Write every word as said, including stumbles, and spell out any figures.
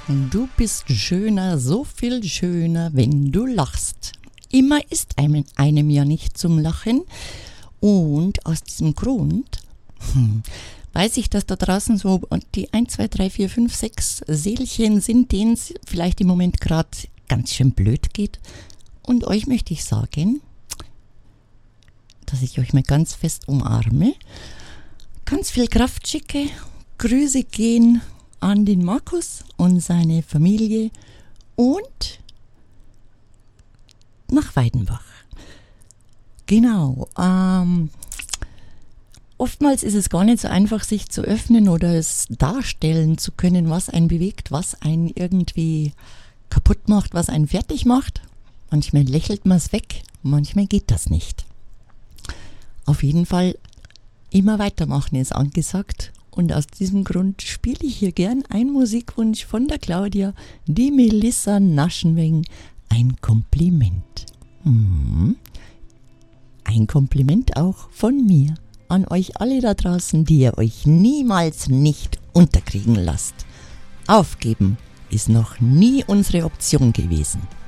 Du bist schöner, so viel schöner, wenn du lachst. Immer ist einem, einem ja nicht zum Lachen. Und aus diesem Grund hm, weiß ich, dass da draußen so die eins, zwei, drei, vier, fünf, sechs Seelchen sind, denen es vielleicht im Moment gerade ganz schön blöd geht. Und euch möchte ich sagen, dass ich euch mal ganz fest umarme, ganz viel Kraft schicke, Grüße gehen an den Markus und seine Familie und nach Weidenbach. Genau. Ähm, oftmals ist es gar nicht so einfach, sich zu öffnen oder es darstellen zu können, was einen bewegt, was einen irgendwie kaputt macht, was einen fertig macht. Manchmal lächelt man es weg, manchmal geht das nicht. Auf jeden Fall immer weitermachen ist angesagt. Und aus diesem Grund spiele ich hier gern einen Musikwunsch von der Claudia, die Melissa Naschenweng, ein Kompliment. Hm. Ein Kompliment auch von mir an euch alle da draußen, die ihr euch niemals nicht unterkriegen lasst. Aufgeben ist noch nie unsere Option gewesen.